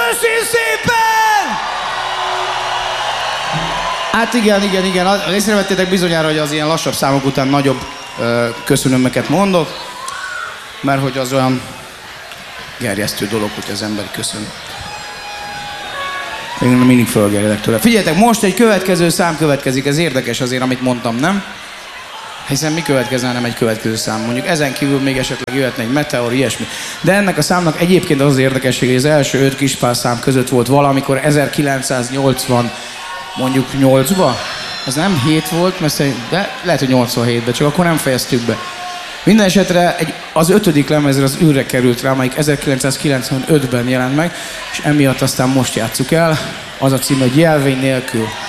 Köszi szépen! Hát igen. Észrevettétek bizonyára, hogy az ilyen lassabb számok után nagyobb köszönömöket mondok, mert hogy az olyan gerjesztő dolog, hogy az ember köszön. Én mindig fölgerjedek tőle. Figyeljetek, most egy következő szám következik, ez érdekes azért, amit mondtam, nem? Hiszen mi következne, nem egy következő szám, mondjuk ezen kívül még esetleg jöhetne egy meteor, ilyesmi. De ennek a számnak egyébként az érdekesség, hogy az első 5 kispál szám között volt valamikor 1980, mondjuk 8-ba. Az nem 7 volt, mert de lehet, hogy 87-ben, csak akkor nem fejeztük be. Minden esetre az 5. lemezre az űrre került rá, amelyik 1995-ben jelent meg, és emiatt aztán most játsszuk el. Az a cím, hogy Jelvény nélkül.